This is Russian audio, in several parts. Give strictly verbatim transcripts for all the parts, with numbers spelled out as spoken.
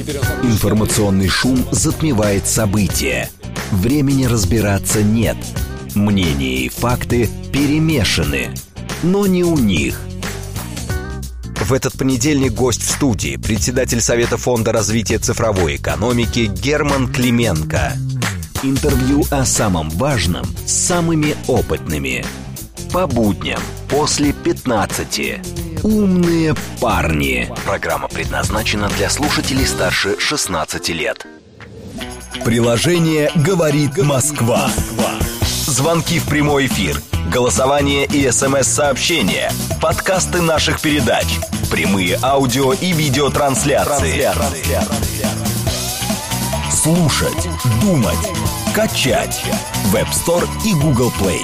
Информационный шум затмевает события. Времени разбираться нет. Мнения и факты перемешаны. Но не у них. В этот понедельник гость в студии, председатель Совета Фонда развития цифровой экономики Герман Клименко. Интервью о самом важном с самыми опытными. По будням после пятнадцати. «Умные парни». Программа предназначена для слушателей старше шестнадцати лет. Приложение «Говорит Москва». Звонки в прямой эфир, голосование и смс-сообщения, подкасты наших передач, прямые аудио и видеотрансляции. Слушать, думать, качать. Web Store и Google Play.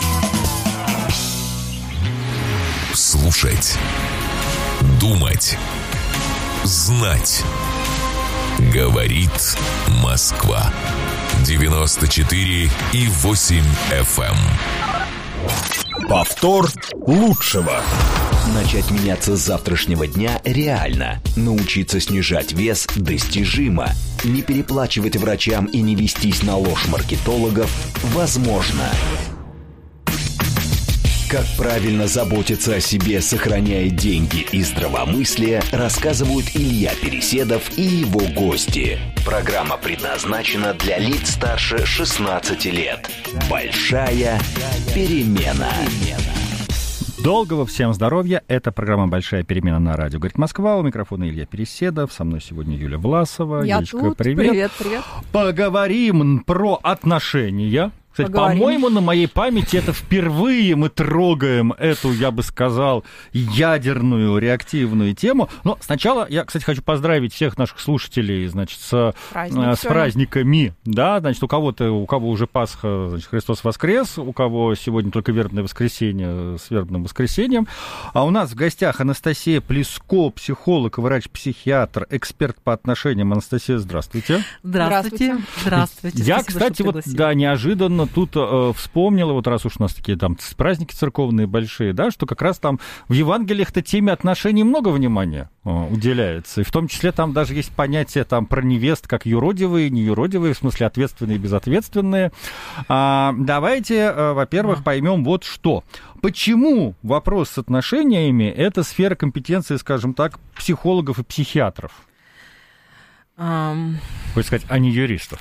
Слушать, думать, знать. Говорит Москва. девяносто четыре и восемь эф эм. Повтор лучшего. Начать меняться с завтрашнего дня реально. Научиться снижать вес достижимо. Не переплачивать врачам и не вестись на ложь маркетологов возможно. Как правильно заботиться о себе, сохраняя деньги и здравомыслие, рассказывают Илья Переседов и его гости. Программа предназначена для лиц старше шестнадцати лет. Большая перемена. Долгого всем здоровья. Это программа «Большая перемена» на радио «Говорит Москва». У микрофона Илья Переседов. Со мной сегодня Юля Власова. Я Юлечка, тут. привет. Привет, привет. Поговорим про отношения. Кстати, Поговорим. по-моему, на моей памяти это впервые мы трогаем эту, я бы сказал, ядерную реактивную тему. Но сначала я, кстати, хочу поздравить всех наших слушателей, значит, с, Праздник с праздниками. Да, значит, у кого-то, у кого уже Пасха, значит, Христос воскрес, у кого сегодня только вербное воскресенье с вербным воскресеньем. А у нас в гостях Анастасия Плеско, психолог, врач-психиатр, эксперт по отношениям. Анастасия, здравствуйте. Здравствуйте. Здравствуйте. Я, Спасибо, кстати, вот, да, неожиданно тут э, вспомнила, вот раз уж у нас такие там праздники церковные большие, да, что как раз там в Евангелиях-то теме отношений много внимания э, уделяется. И в том числе там даже есть понятие там про невест, как юродивые, неюродивые, в смысле ответственные и безответственные. А, давайте, э, во-первых, а. поймем вот что. Почему вопрос с отношениями – это сфера компетенции, скажем так, психологов и психиатров? Um... Хочешь сказать, а не юристов?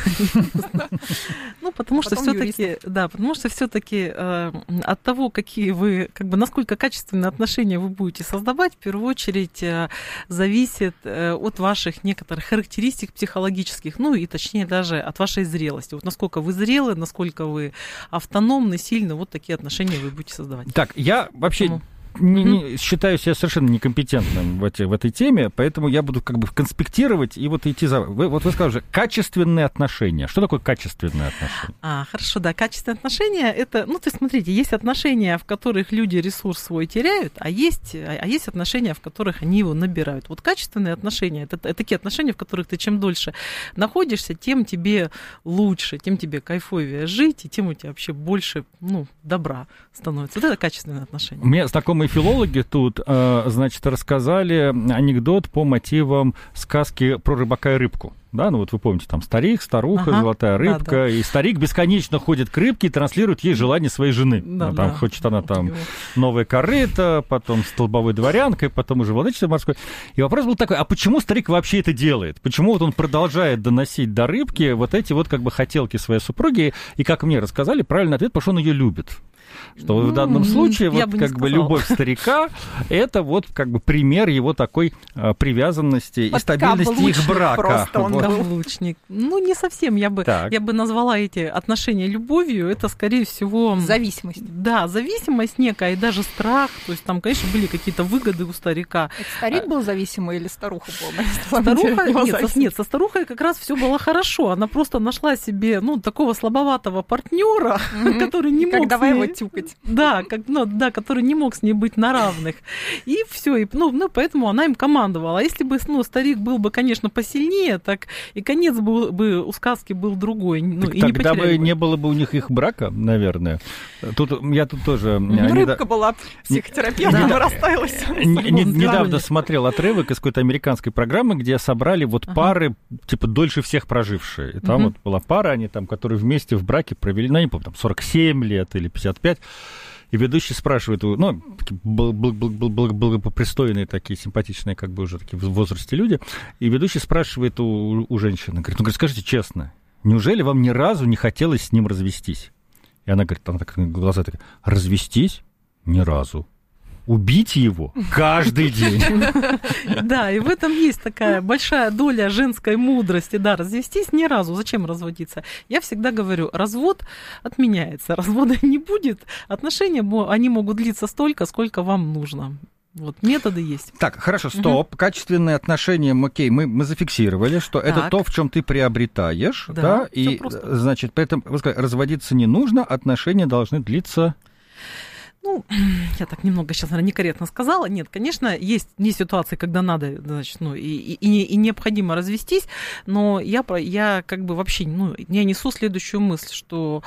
Ну, потому что все-таки, да, потому что все-таки э, от того, какие вы, как бы, насколько качественные отношения вы будете создавать, в первую очередь э, зависит э, от ваших некоторых характеристик психологических, ну и точнее даже от вашей зрелости. Вот насколько вы зрелы, насколько вы автономны, сильны, вот такие отношения вы будете создавать. Так, я вообще... Поэтому... Не, не, считаю себя совершенно некомпетентным в, эти, в этой теме, поэтому я буду как бы конспектировать и вот идти за... Вы, вот вы сказали, качественные отношения. Что такое качественные отношения? А, хорошо, да, качественные отношения, это, ну, то есть, смотрите, есть отношения, в которых люди ресурс свой теряют, а есть, а есть отношения, в которых они его набирают. Вот качественные отношения, это, это такие отношения, в которых ты чем дольше находишься, тем тебе лучше, тем тебе кайфовее жить, и тем у тебя вообще больше, ну, добра становится. Вот это качественные отношения. У меня знакомые филологи тут, значит, рассказали анекдот по мотивам сказки про рыбака и рыбку. Да, ну вот вы помните, там старик, старуха, ага, золотая рыбка, да, да. И старик бесконечно ходит к рыбке и транслирует ей желание своей жены. Да, ну, там да. Хочет она там новое корыто, потом столбовой дворянкой, потом уже владычицей морской. И вопрос был такой, а почему старик вообще это делает? Почему вот он продолжает доносить до рыбки вот эти вот как бы хотелки своей супруги? И, как мне рассказали, правильный ответ, потому что он ее любит. Что ну, в данном случае вот, бы как бы любовь старика – это вот как бы пример его такой а, привязанности и стабильности их брака. Просто он каблучник. Ну, не совсем. Я бы, я бы назвала эти отношения любовью. Это, скорее всего... Зависимость. Да, зависимость некая, и даже страх. То есть там, конечно, были какие-то выгоды у старика. Это старик был зависимый или старуха была? Старуха? Нет, со, нет, со старухой как раз все было хорошо. Она просто нашла себе, ну, такого слабоватого партнера, который не мог... Давай его тюкать. Да, как, ну, да, который не мог с ней быть на равных. И все, и, ну, ну, поэтому она им командовала. А если бы, ну, старик был бы, конечно, посильнее, так и конец был бы у сказки был другой. Ну, и тогда не бы, бы бы не было бы у них их брака, наверное. Тут, я тут тоже... Ну, рыбка недо... была психотерапевтом, да. Растаялась. Недавно смотрел отрывок из какой-то американской программы, где собрали вот ага. пары, типа, дольше всех прожившие. И там угу. вот была пара, они там, которые вместе в браке провели, ну, не помню, там, сорок семь лет или пятьдесят пять. И ведущий спрашивает, ну, такие благопристойные такие, симпатичные, как бы уже такие в возрасте люди, и ведущий спрашивает у, у женщины, говорит, ну, скажите честно, неужели вам ни разу не хотелось с ним развестись? И она говорит, она так глаза такие, развестись? Ни разу. Убить его каждый день. Да, и в этом есть такая большая доля женской мудрости. Да, развестись ни разу. Зачем разводиться? Я всегда говорю, развод отменяется. Развода не будет. Отношения, они могут длиться столько, сколько вам нужно. Вот, методы есть. Так, хорошо, стоп. Угу. Качественные отношения, окей, мы, мы зафиксировали, что так. это то, в чем ты приобретаешь, да, да и, просто. Значит, поэтому, вы сказали, разводиться не нужно, отношения должны длиться... Ну, я так немного сейчас, наверное, некорректно сказала. Нет, конечно, есть, есть ситуации, когда надо, значит, ну, и, и, и необходимо развестись, но я, я как бы вообще, ну, я несу следующую мысль, что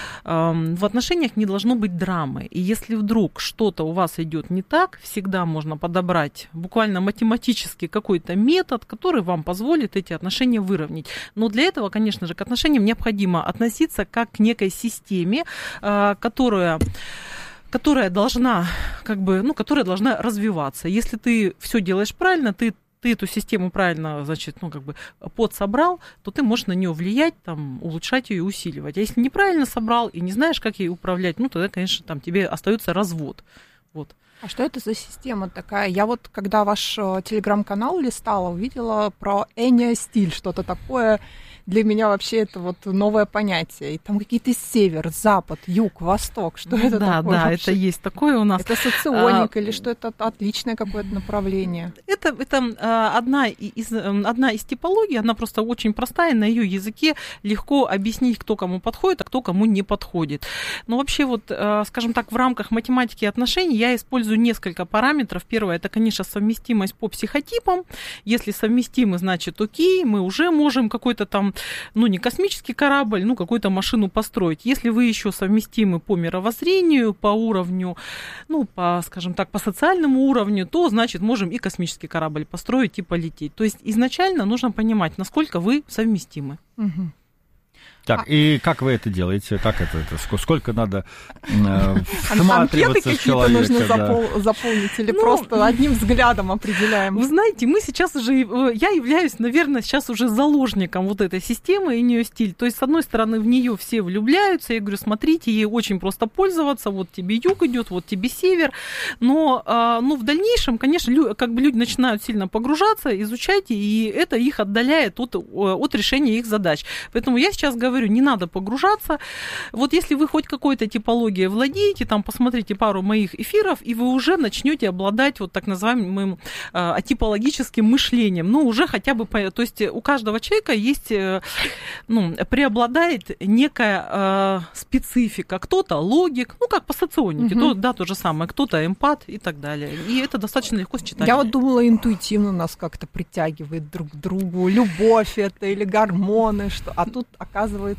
э, в отношениях не должно быть драмы. И если вдруг что-то у вас идет не так, всегда можно подобрать буквально математически какой-то метод, который вам позволит эти отношения выровнять. Но для этого, конечно же, к отношениям необходимо относиться как к некой системе, э, которая... которая должна, как бы, ну, которая должна развиваться. Если ты все делаешь правильно, ты, ты эту систему правильно, значит, ну, как бы подсобрал, то ты можешь на нее влиять, там, улучшать ее и усиливать. А если неправильно собрал и не знаешь, как ей управлять, ну, тогда, конечно, там тебе остается развод. Вот. А что это за система такая? Я вот, когда ваш телеграм-канал листала, увидела про эниостиль, что-то такое. Для меня вообще это вот новое понятие. И там какие-то север, запад, юг, восток. Что это да, такое? Да, да, вообще? Это есть такое у нас. Это соционик а, или что это отличное какое-то направление? Это, это одна, из, одна из типологий, она просто очень простая, на ее языке легко объяснить, кто кому подходит, а кто кому не подходит. Но вообще вот, скажем так, в рамках математики отношений я использую несколько параметров. Первое, это, конечно, совместимость по психотипам. Если совместимы, значит, окей, мы уже можем какой-то там, ну, не космический корабль, ну, какую-то машину построить. Если вы еще совместимы по мировоззрению, по уровню, ну, по, скажем так, по социальному уровню, то, значит, можем и космический корабль построить и полететь. То есть изначально нужно понимать, насколько вы совместимы. Угу. Так, и как вы это делаете? Как это? это сколько надо э, всматриваться в человека? Нужно да. запол- заполнить или ну, просто одним взглядом определяем? Вы знаете, мы сейчас уже... Я являюсь, наверное, сейчас уже заложником вот этой системы эниостиль. То есть, с одной стороны, в нее все влюбляются. Я говорю, смотрите, ей очень просто пользоваться. Вот тебе юг идет, вот тебе север. Но, но в дальнейшем, конечно, как бы люди начинают сильно погружаться, изучать, и это их отдаляет от, от решения их задач. Поэтому я сейчас говорю, не надо погружаться. Вот если вы хоть какой-то типологией владеете, там посмотрите пару моих эфиров, и вы уже начнете обладать вот так называемым э, атипологическим мышлением. Ну, уже хотя бы... То есть у каждого человека есть... Э, ну, преобладает некая э, специфика. Кто-то логик, ну, как по соционике, угу. то, да, то же самое. Кто-то эмпат и так далее. И это достаточно легко считать. Я вот думала, интуитивно нас как-то притягивает друг к другу. Любовь это или гормоны, что... А тут, оказывается...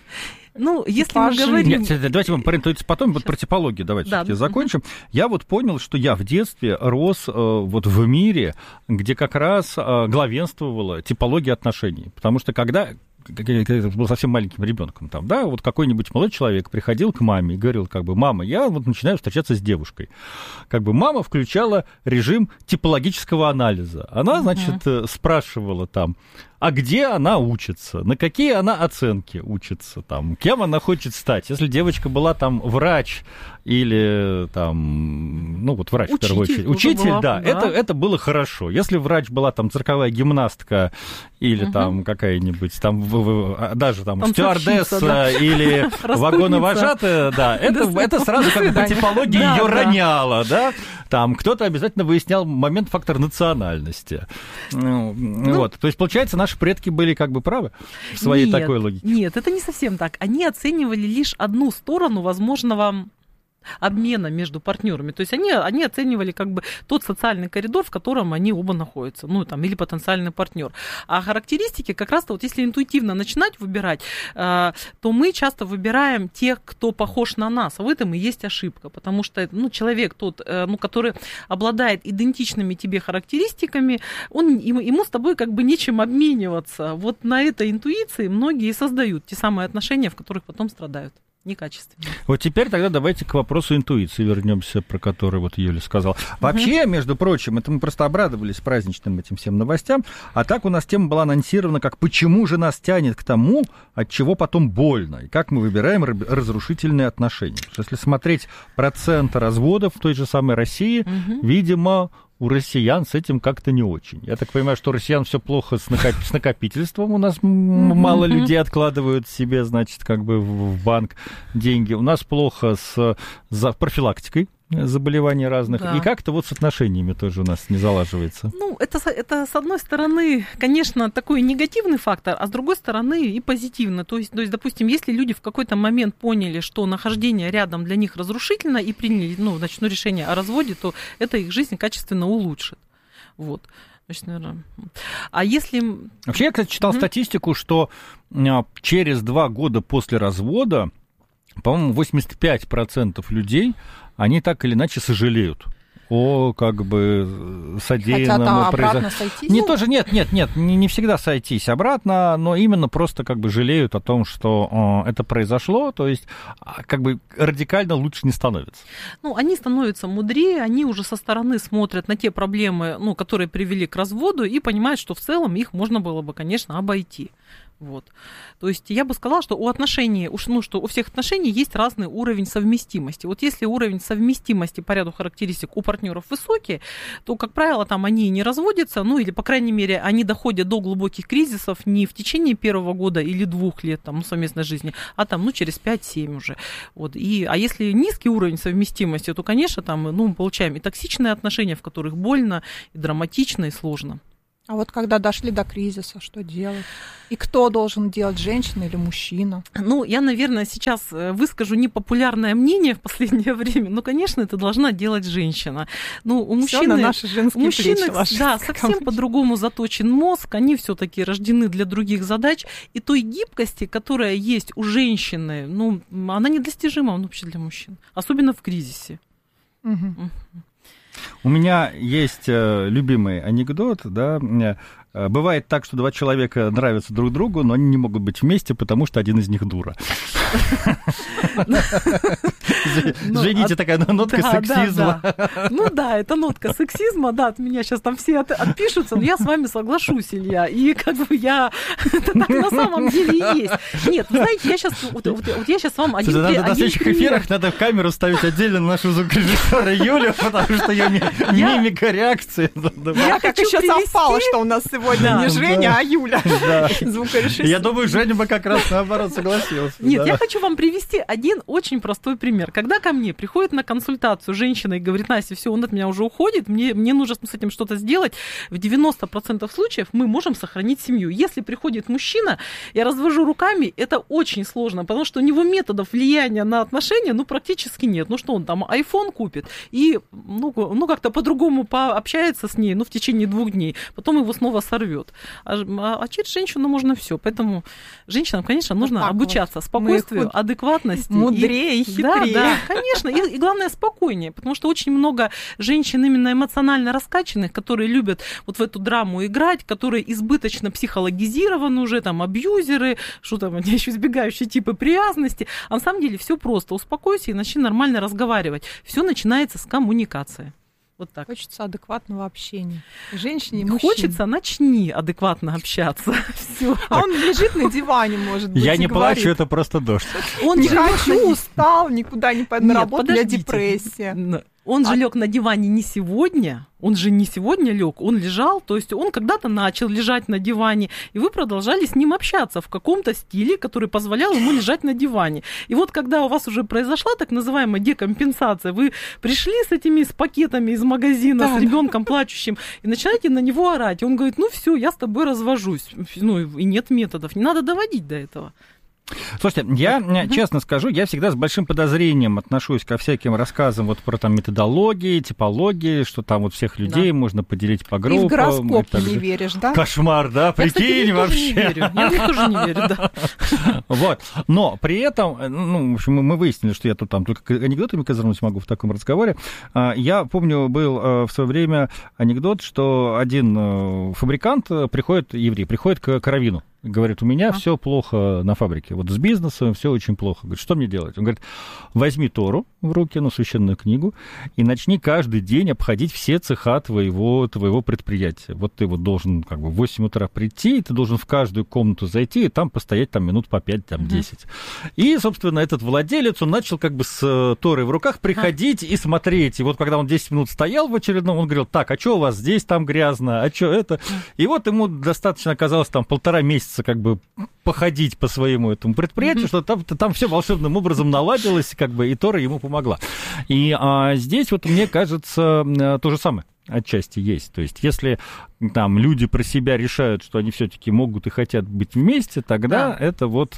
Ну, если мы говорим... Нет, давайте мы про интуицию потом, вот про типологию давайте да. закончим. Uh-huh. Я вот понял, что я в детстве рос э, вот в мире, где как раз э, главенствовала типология отношений. Потому что когда... когда я был совсем маленьким ребенком, там, да, вот какой-нибудь молодой человек приходил к маме и говорил, как бы, мама, я вот начинаю встречаться с девушкой. Как бы мама включала режим типологического анализа. Она, значит, uh-huh. спрашивала там, а где она учится, на какие она оценки учится, там, кем она хочет стать. Если девочка была там врач или там, ну вот врач учитель, в первую очередь, учитель, была, да, да. Это, это было хорошо. Если врач была там цирковая гимнастка или угу. там какая-нибудь там в, в, даже там, там стюардесса да. или вагоновожатая, да, это, это сразу как бы по типологии да, ее да. роняло, да. Там кто-то обязательно выяснял момент, фактор национальности. Ну, ну, вот. То есть, получается, наши предки были как бы правы в своей нет, такой логике? Нет, это не совсем так. Они оценивали лишь одну сторону возможного обмена между партнерами. То есть они, они оценивали как бы тот социальный коридор, в котором они оба находятся, ну, там, или потенциальный партнер. А характеристики как раз-то, вот если интуитивно начинать выбирать, то мы часто выбираем тех, кто похож на нас. А в этом и есть ошибка, потому что, ну, человек тот, ну, который обладает идентичными тебе характеристиками, он, ему с тобой как бы нечем обмениваться. Вот на этой интуиции многие и создают те самые отношения, в которых потом страдают. Некачественно. Вот теперь тогда давайте к вопросу интуиции вернемся, про который вот Юля сказала. Вообще, между прочим, это мы просто обрадовались праздничным этим всем новостям, а так у нас тема была анонсирована как «Почему же нас тянет к тому, от чего потом больно?» И как мы выбираем разрушительные отношения. Потому что если смотреть процент разводов в той же самой России, угу. видимо, у россиян с этим как-то не очень. Я так понимаю, что у россиян все плохо с, накоп... с накопительством. У нас mm-hmm. мало людей откладывают себе, значит, как бы в банк деньги. У нас плохо с за профилактикой заболеваний разных. Да. И как-то вот с отношениями тоже у нас не залаживается. Ну, это, это, с одной стороны, конечно, такой негативный фактор, а с другой стороны и позитивно. То есть, то есть, допустим, если люди в какой-то момент поняли, что нахождение рядом для них разрушительно и приняли, ну, значит, ну, решение о разводе, то это их жизнь качественно улучшит. Вот. Значит, наверное. А если... Вообще, я, кстати, читал mm-hmm. статистику, что через два года после развода, по-моему, восемьдесят пять процентов людей, они так или иначе сожалеют о как бы содеянном. Хотят обратно произош... сойтись? Не тоже, нет, нет, нет, не, не всегда сойтись обратно, но именно просто как бы жалеют о том, что о, это произошло, то есть как бы радикально лучше не становится. Ну, они становятся мудрее, они уже со стороны смотрят на те проблемы, ну, которые привели к разводу, и понимают, что в целом их можно было бы, конечно, обойти. Вот. То есть я бы сказала, что у отношений, ну, что у всех отношений есть разный уровень совместимости. Вот если уровень совместимости по ряду характеристик у партнеров высокий, то, как правило, там они не разводятся, ну или, по крайней мере, они доходят до глубоких кризисов не в течение первого года или двух лет там, ну, совместной жизни, а там, ну, через пять-семь уже. Вот. И, а если низкий уровень совместимости, то, конечно, там, ну, мы получаем и токсичные отношения, в которых больно, и драматично, и сложно. А вот когда дошли до кризиса, что делать? И кто должен делать, женщина или мужчина? Ну, я, наверное, сейчас выскажу непопулярное мнение в последнее время, но, конечно, это должна делать женщина. Ну, у мужчины, на наши женские мужчины, плечи ложится, да, совсем по-другому заточен мозг, они все-таки рождены для других задач, и той гибкости, которая есть у женщины, ну, она недостижима вообще для мужчин, особенно в кризисе. Угу. У меня есть э, любимый анекдот, да, э, бывает так, что два человека нравятся друг другу, но они не могут быть вместе, потому что один из них дура. Извините, такая нотка сексизма. Ну да, это нотка сексизма, да, от меня сейчас там все отпишутся, но я с вами соглашусь, Илья, и как бы я, это так на самом деле и есть. Нет, вы знаете, я сейчас, вот я сейчас вам один пример. На следующих эфирах надо камеру ставить отдельно на нашу звукорежиссера Юлю, потому что ее мимика, реакция. Я как еще совпало, что у нас сегодня не Женя, а Юля, звукорежиссер. Я думаю, Женя бы как раз наоборот согласился. Нет, я хочу вам привести один очень простой пример. Когда ко мне приходит на консультацию женщина и говорит: Настя, все, он от меня уже уходит, мне, мне нужно с этим что-то сделать, в девяносто процентов случаев мы можем сохранить семью. Если приходит мужчина, я развожу руками, это очень сложно, потому что у него методов влияния на отношения, ну, практически нет. Ну, что он там, айфон купит и, ну, ну как-то по-другому пообщается с ней, ну, в течение двух дней, потом его снова сорвет. А, а через женщину можно все. Поэтому женщинам, конечно, нужно вот обучаться вот. спокойствию, адекватности. Мудрее и хитрее. Да, да, конечно. И, и главное, спокойнее, потому что очень много женщин именно эмоционально раскачанных, которые любят вот в эту драму играть, которые избыточно психологизированы уже, там, абьюзеры, что там, еще избегающие типы привязанности. А на самом деле все просто. Успокойся и начни нормально разговаривать. Все начинается с коммуникации. Вот так. Хочется адекватного общения. Женщине и мужчине. Хочется, начни адекватно общаться. Все. А он лежит на диване, может быть, Я не говорит. плачу, это просто дождь. Он не хочу, устал, никуда не пойду на работу, у меня депрессия. Он же а... лег на диване не сегодня, он же не сегодня лег, он лежал, то есть он когда-то начал лежать на диване, и вы продолжали с ним общаться в каком-то стиле, который позволял ему лежать на диване. И вот когда у вас уже произошла так называемая декомпенсация, вы пришли с этими с пакетами из магазина, да, с ребенком плачущим, и начинаете на него орать. И он говорит: ну все, я с тобой развожусь. Ну и нет методов, не надо доводить до этого. Слушайте, я угу. честно скажу, я всегда с большим подозрением отношусь ко всяким рассказам вот про там методологии, типологии, что там вот всех людей да. можно поделить по группам. И в гороскоп и не веришь, да? Кошмар, да? Прикинь, я, кстати, вообще. Не верю. Я тоже не верю, да. Вот. Но при этом, ну, в общем, мы выяснили, что я тут там только анекдотами козырнуть могу в таком разговоре. Я помню, был в свое время анекдот, что один фабрикант приходит, еврей, приходит к Каравину. Говорит, у меня а? все плохо на фабрике. Вот с бизнесом все очень плохо. Говорит, что мне делать? Он говорит, возьми Тору в руки, ну, священную книгу, и начни каждый день обходить все цеха твоего, твоего предприятия. Вот ты вот должен как бы в восемь утра прийти, и ты должен в каждую комнату зайти, и там постоять там минут по пять, там десять. Uh-huh. И, собственно, этот владелец, он начал как бы с Торой в руках приходить uh-huh. и смотреть. И вот когда он десять минут стоял в очередном, он говорил, так, а что у вас здесь там грязно, а что это? Uh-huh. И вот ему достаточно оказалось там полтора месяца как бы походить по своему этому предприятию, mm-hmm. что там, там все волшебным образом наладилось, как бы, и Тора ему помогла. И а, здесь вот, мне кажется, то же самое отчасти есть. То есть, если там люди про себя решают, что они все-таки могут и хотят быть вместе, тогда да. это вот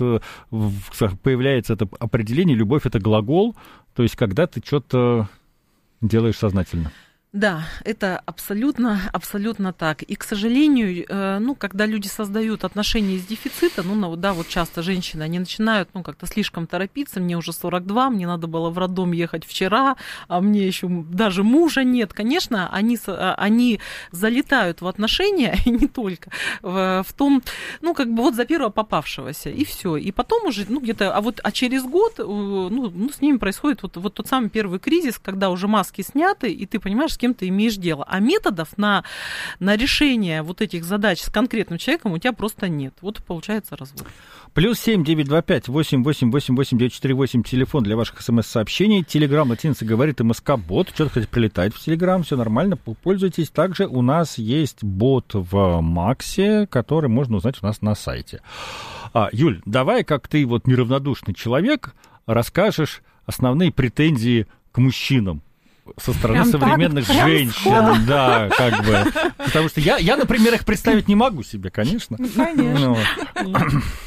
появляется это определение, любовь — это глагол, то есть, когда ты что-то делаешь сознательно. Да, это абсолютно, абсолютно так. И, к сожалению, ну, когда люди создают отношения из дефицита, ну, да, вот часто женщины, они начинают, ну, как-то слишком торопиться, мне уже сорок два, мне надо было в роддом ехать вчера, а мне еще даже мужа нет. Конечно, они, они залетают в отношения, и не только, в, в том, ну, как бы вот за первого попавшегося, и все. И потом уже, ну, где-то, а вот, а через год, ну, ну с ними происходит вот, вот тот самый первый кризис, когда уже маски сняты, и ты понимаешь, с кем ты имеешь дело. А методов на, на решение вот этих задач с конкретным человеком у тебя просто нет. Вот и получается развод. Плюс семь девять два пять восемь восемь восемь восемь девять четыре восемь телефон для ваших смс-сообщений. Телеграм латиница говорит МСК-бот. Что-то хотите прилетать в Телеграм, все нормально, пользуйтесь. Также у нас есть бот в Максе, который можно узнать у нас на сайте. А, Юль, давай, как ты вот неравнодушный человек, расскажешь основные претензии к мужчинам со стороны прям современных так, женщин, да, как бы. Потому что я, я, например, их представить не могу себе, конечно. Конечно. Ну.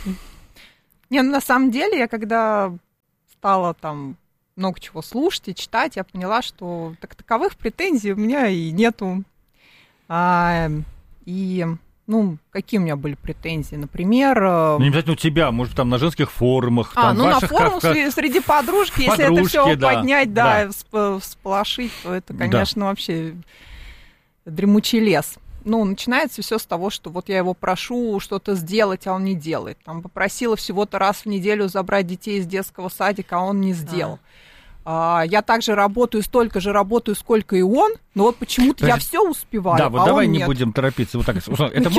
Не, ну на самом деле, я когда стала там много чего слушать и читать, я поняла, что так таковых претензий у меня и нету. А, и ну, какие у меня были претензии? Например... Ну, не обязательно у тебя, может, там на женских форумах. А, там, ну, на форумах как... среди подружки, если это все да, поднять, да, да. всполошить, то это, конечно, да. вообще дремучий лес. Ну, начинается все с того, что вот я его прошу что-то сделать, а он не делает. Там попросила всего-то раз в неделю забрать детей из детского садика, а он не сделал. А. Я также работаю, столько же работаю, сколько и он, но вот почему-то Подожди. я все успеваю, Да, вот а давай он не нет. будем торопиться. Вот так. Это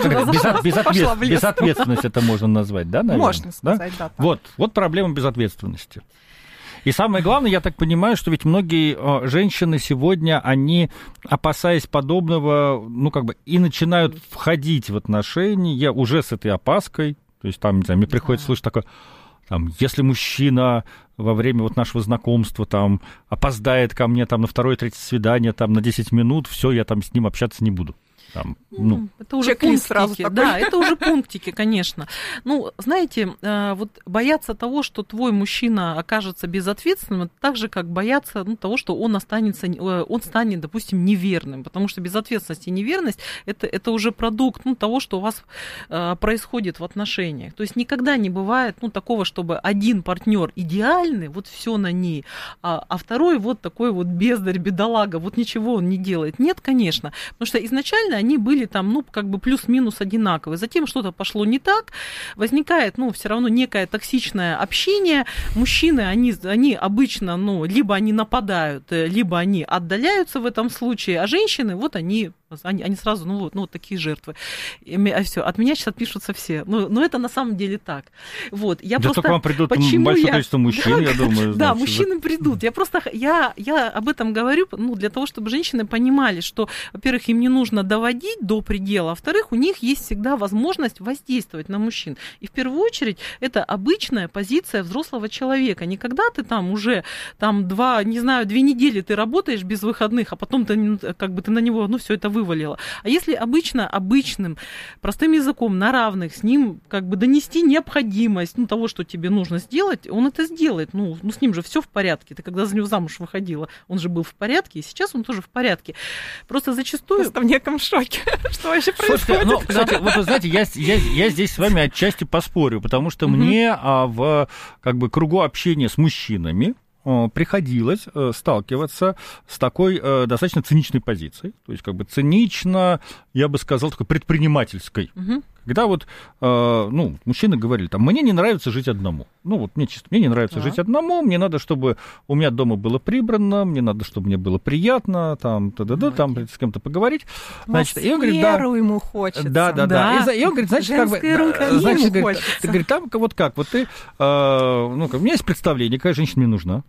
безответственность это можно назвать, да, наверное? Можно сказать, да. Вот, вот проблема безответственности. И самое главное, я так понимаю, что ведь многие э, женщины сегодня, они, опасаясь подобного, ну, как бы, и начинают входить в отношения уже с этой опаской. То есть там, не знаю, мне приходится да. слышать такое, там, если мужчина во время вот нашего знакомства там опоздает ко мне там на второе-третье свидание там на десять минут, все, я там с ним общаться не буду. Там, ну, это уже пунктики, да, это уже пунктики, конечно. Ну, знаете, вот бояться того, что твой мужчина окажется безответственным, так же, как бояться ну, того, что он останется, он станет, допустим, неверным, потому что безответственность и неверность это, это уже продукт ну, того, что у вас происходит в отношениях. То есть никогда не бывает ну, такого, чтобы один партнер идеальный, вот все на ней, а, а второй вот такой вот бездарь, бедолага, вот ничего он не делает. Нет, конечно, потому что изначально они были там, ну, как бы плюс-минус одинаковые. Затем что-то пошло не так, возникает, ну, все равно некое токсичное общение. Мужчины, они, они обычно, ну, либо они нападают, либо они отдаляются в этом случае, а женщины, вот они... Они, они сразу, ну вот, ну вот такие жертвы. И, а все, от меня сейчас отпишутся все. Но, но это на самом деле так. Вот, я да просто... только вам придут большое я... количество мужчин, да, я думаю. Да, значит, мужчины да. придут. Я просто, я, я об этом говорю, ну, для того, чтобы женщины понимали, что, во-первых, им не нужно доводить до предела, а во-вторых, у них есть всегда возможность воздействовать на мужчин. И в первую очередь, это обычная позиция взрослого человека. Не когда ты там уже, там, два, не знаю, две недели ты работаешь без выходных, а потом ты, как бы, ты на него, ну, все это вы вывалила. А если обычно, обычным, простым языком, на равных, с ним как бы донести необходимость, ну, того, что тебе нужно сделать, он это сделает. Ну, ну, с ним же все в порядке. Ты когда за него замуж выходила, он же был в порядке, и сейчас он тоже в порядке. Просто зачастую... Просто в неком шоке. Что вообще происходит? Слушайте, ну, кстати, вот вы знаете, я, я, я здесь с вами отчасти поспорю, потому что mm-hmm. мне а, в как бы, кругу общения с мужчинами приходилось сталкиваться с такой э, достаточно циничной позицией, то есть как бы цинично, я бы сказал, такой предпринимательской. Угу. Когда вот, э, ну, мужчины говорили, там, мне не нравится жить одному. Ну, вот мне чисто, мне не нравится да. жить одному, мне надо, чтобы у меня дома было прибрано, мне надо, чтобы мне было приятно, там, та-да-да, там, с кем-то поговорить. Значит, и он говорит, да, ему хочется. Да, да, да. да. И, и он говорит, значит, как бы, значит, говорит, ты, говорит, там, вот как, вот ты, э, ну, как, у меня есть представление, какая женщина мне нужна.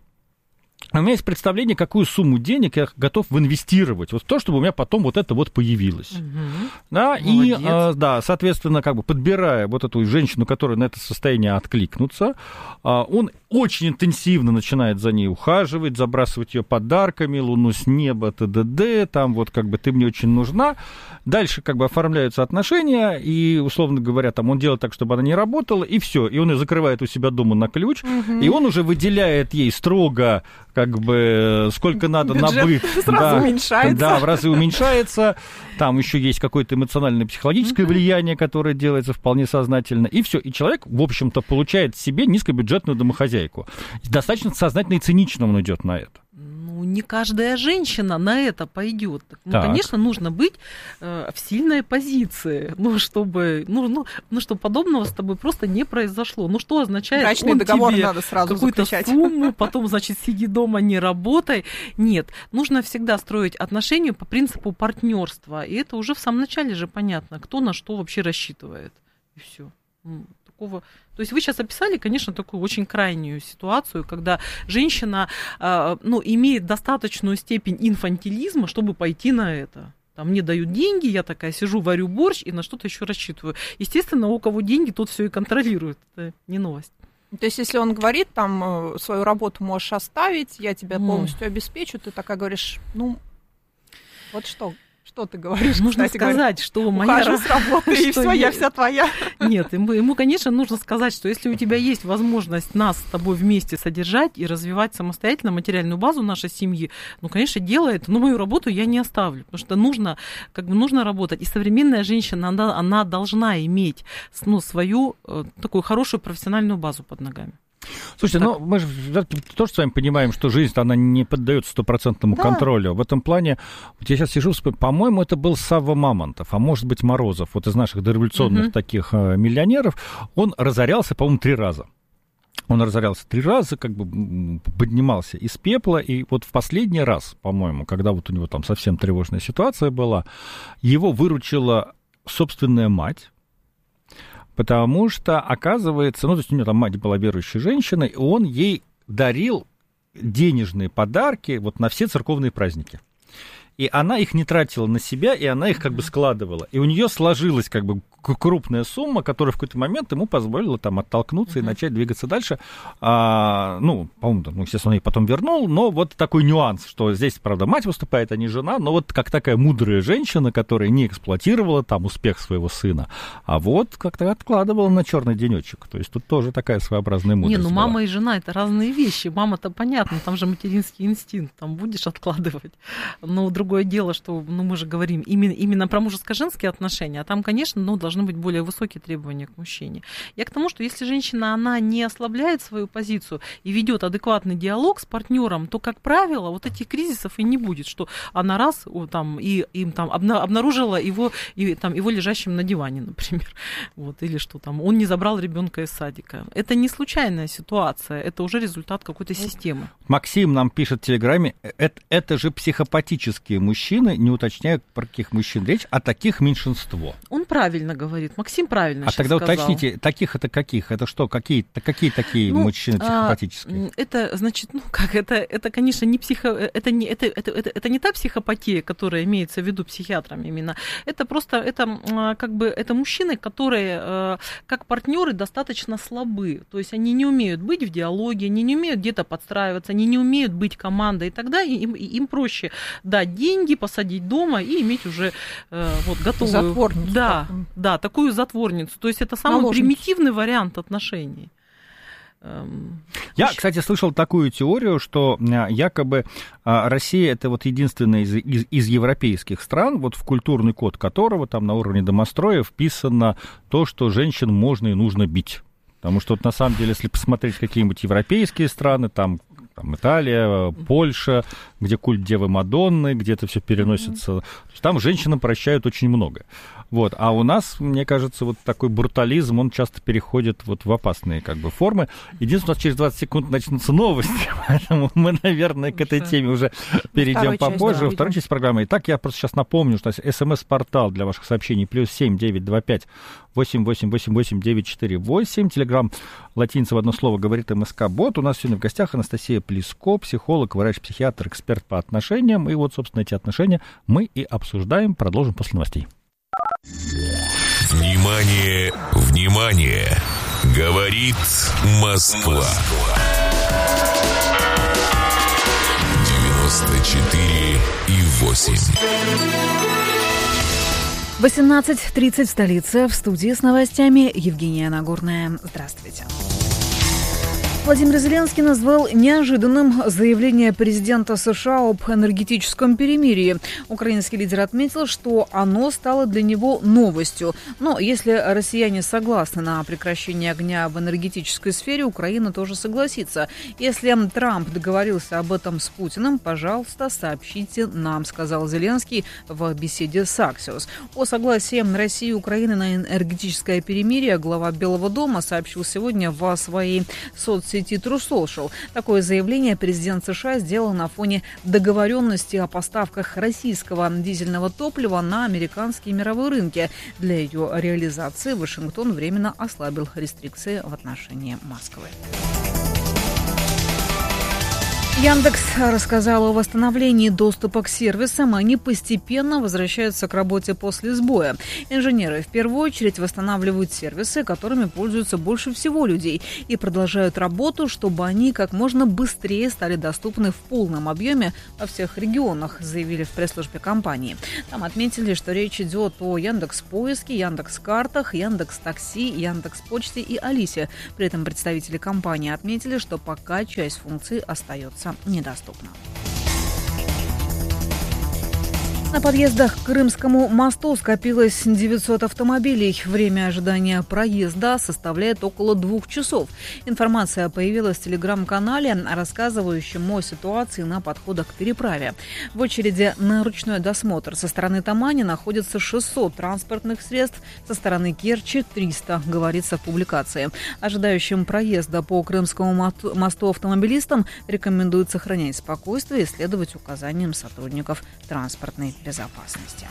У меня есть представление, какую сумму денег я готов инвестировать, вот в то, чтобы у меня потом вот это вот появилось. Угу. Да, и, а, да, соответственно, как бы подбирая вот эту женщину, которая на это состояние откликнется, а, он очень интенсивно начинает за ней ухаживать, забрасывать ее подарками, луну с неба, т.д., там вот как бы ты мне очень нужна. Дальше как бы оформляются отношения, и, условно говоря, там он делает так, чтобы она не работала, и все, и он ее закрывает у себя дома на ключ, угу. и он уже выделяет ей строго как бы сколько надо бюджет на быт. Сразу да, уменьшается. Да, в разы уменьшается. Там еще есть какое-то эмоциональное психологическое mm-hmm. влияние, которое делается вполне сознательно. И все. И человек, в общем-то, получает себе низкобюджетную домохозяйку. Достаточно сознательно и цинично он идет на это. Ну, не каждая женщина на это пойдет. Ну, конечно, нужно быть э, в сильной позиции, ну, чтобы, ну, ну, ну, чтобы подобного с тобой просто не произошло. Ну, что означает, брачный он договор тебе надо сразу какую-то заключать. Сумму, потом, значит, сиди дома, не работай. Нет, нужно всегда строить отношения по принципу партнерства. И это уже в самом начале же понятно, кто на что вообще рассчитывает. И все. Такого... То есть вы сейчас описали, конечно, такую очень крайнюю ситуацию, когда женщина э, ну, имеет достаточную степень инфантилизма, чтобы пойти на это. Там мне дают деньги, я такая сижу, варю борщ и на что-то еще рассчитываю. Естественно, у кого деньги, тот все и контролирует. Это не новость. То есть, если он говорит, там, свою работу можешь оставить, я тебя mm. полностью обеспечу, ты такая говоришь, ну, вот что... Что ты говоришь? Нужно кстати, сказать, говорит, что моя ухожу с работы, и все, я вся твоя. Нет, ему, ему, конечно, нужно сказать, что если у тебя есть возможность нас с тобой вместе содержать и развивать самостоятельно материальную базу нашей семьи, ну, конечно, делай это, но мою работу я не оставлю, потому что нужно, как бы, нужно работать. И современная женщина, она, она должна иметь, ну, свою такую хорошую профессиональную базу под ногами. Слушайте, так. ну мы же тоже с вами понимаем, что жизнь, она не поддается стопроцентному да. контролю. В этом плане, вот я сейчас сижу, по-моему, это был Савва Мамонтов, а может быть Морозов, вот из наших дореволюционных uh-huh. таких миллионеров, он разорялся, по-моему, три раза. Он разорялся три раза, как бы поднимался из пепла, и вот в последний раз, по-моему, когда вот у него там совсем тревожная ситуация была, его выручила собственная мать. Потому что, оказывается, ну, то есть у него там мать была верующей женщиной, и он ей дарил денежные подарки вот на все церковные праздники. И она их не тратила на себя, и она их как бы складывала. И у нее сложилась как бы крупная сумма, которая в какой-то момент ему позволила там оттолкнуться uh-huh. и начать двигаться дальше. А, ну, по-моему, ну, естественно, он ей потом вернул, но вот такой нюанс, что здесь, правда, мать выступает, а не жена, но вот как такая мудрая женщина, которая не эксплуатировала там успех своего сына, а вот как-то откладывала на черный денечек. То есть тут тоже такая своеобразная мудрость. Не, ну была. Мама и жена — это разные вещи. Мама-то понятно, там же материнский инстинкт, там будешь откладывать. Но другое дело, что, ну, мы же говорим именно, именно про мужеско-женские отношения, а там, конечно, ну, должны быть более высокие требования к мужчине. Я к тому, что если женщина, она не ослабляет свою позицию и ведет адекватный диалог с партнером, то, как правило, вот этих кризисов и не будет, что она раз там, и им там обнаружила его, и, там, его лежащим на диване, например, вот, или что там, он не забрал ребенка из садика. Это не случайная ситуация, это уже результат какой-то системы. Максим нам пишет в Телеграме, это, это же психопатические мужчины, не уточняя, про каких мужчин речь, а таких меньшинство. Он правильно говорит. Максим правильно а сейчас тогда сказал. Уточните, таких это каких? Это что, какие, какие такие ну, мужчины психопатические? А, это, значит, ну как, это, это конечно, не психо... Это не, это, это, это, это не та психопатия, которая имеется в виду психиатрами именно. Это просто, это как бы, это мужчины, которые как партнеры достаточно слабы. То есть они не умеют быть в диалоге, они не умеют где-то подстраиваться, они не умеют быть командой. И тогда им, им проще дать деньги, деньги, посадить дома и иметь уже э, вот готовую... Затворницу. Да, такую. да, такую затворницу. То есть это самый Наложницу. примитивный вариант отношений. Я, кстати, слышал такую теорию, что якобы Россия это вот единственная из, из, из европейских стран, вот в культурный код которого там на уровне домостроя вписано то, что женщин можно и нужно бить. Потому что вот на самом деле, если посмотреть какие-нибудь европейские страны, там, там Италия, Польша, где культ Девы Мадонны, где это все переносится, mm-hmm. там женщинам прощают очень много. Вот. А у нас, мне кажется, вот такой брутализм, он часто переходит вот в опасные как бы формы. Единственное, у нас через двадцать секунд начнутся новости, поэтому мы, наверное, к этой теме уже перейдем попозже. Во второй части программы. Итак, я просто сейчас напомню, что смс-портал для ваших сообщений плюс семь девять два пять восемь восемь восемь восемь девять четыре восемь. Телеграм латиница в одно слово говорит МСК-бот. У нас сегодня в гостях Анастасия Плеско, психолог, врач-психиатр, эксперт по отношениям. И вот, собственно, эти отношения мы и обсуждаем. Продолжим после новостей. Внимание, внимание! Говорит Москва. девяносто четыре и восемь. восемнадцать тридцать в столице. В студии с новостями Евгения Нагорная. Здравствуйте. Владимир Зеленский назвал неожиданным заявление президента США об энергетическом перемирии. Украинский лидер отметил, что оно стало для него новостью. Но если россияне согласны на прекращение огня в энергетической сфере, Украина тоже согласится. Если Трамп договорился об этом с Путиным, пожалуйста, сообщите нам, сказал Зеленский в беседе с Axios. О согласии России и Украины на энергетическое перемирие глава Белого дома сообщил сегодня в своей соцсети сети True Social. Такое заявление президент США сделал на фоне договоренности о поставках российского дизельного топлива на американские мировые рынки. Для ее реализации Вашингтон временно ослабил рестрикции в отношении Москвы. Яндекс рассказал о восстановлении доступа к сервисам. Они постепенно возвращаются к работе после сбоя. Инженеры в первую очередь восстанавливают сервисы, которыми пользуются больше всего людей, и продолжают работу, чтобы они как можно быстрее стали доступны в полном объеме во всех регионах, заявили в пресс-службе компании. Там отметили, что речь идет о Яндекс.Поиске, Яндекс.Картах, Яндекс.Такси, Яндекс.Почте и Алисе. При этом представители компании отметили, что пока часть функций остается недоступна. На подъездах к Крымскому мосту скопилось девятьсот автомобилей. Время ожидания проезда составляет около двух часов. Информация появилась в телеграм-канале, рассказывающем о ситуации на подходах к переправе. В очереди на ручной досмотр со стороны Тамани находится шестьсот транспортных средств, со стороны Керчи триста, говорится в публикации. Ожидающим проезда по Крымскому мосту автомобилистам рекомендуют сохранять спокойствие и следовать указаниям сотрудников транспортной безопасности.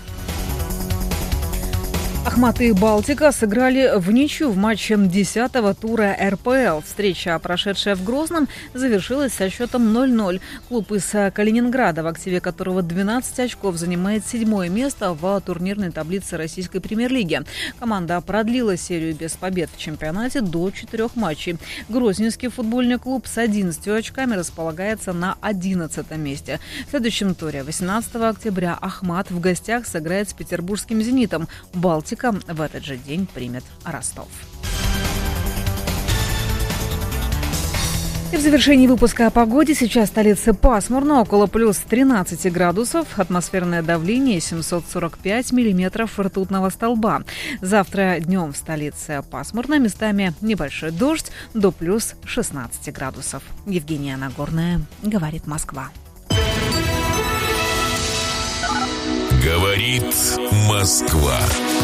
Ахмат и Балтика сыграли в ничью в матче десятого тура эр пэ эл. Встреча, прошедшая в Грозном, завершилась со счетом ноль ноль. Клуб из Калининграда, в активе которого двенадцать очков, занимает седьмое место в турнирной таблице российской премьер-лиги. Команда продлила серию без побед в чемпионате до четырех матчей. Грозненский футбольный клуб с одиннадцатью очками располагается на одиннадцатом месте. В следующем туре, восемнадцатого октября, Ахмат в гостях сыграет с петербургским «Зенитом». Балтика в этот же день примет Ростов. И в завершении выпуска о погоде. Сейчас в столице пасмурно, около плюс тринадцати градусов. Атмосферное давление семьсот сорок пять миллиметров ртутного столба. Завтра днем в столице пасмурно, местами небольшой дождь, до плюс шестнадцати градусов. Евгения Нагорная, говорит Москва. Говорит Москва.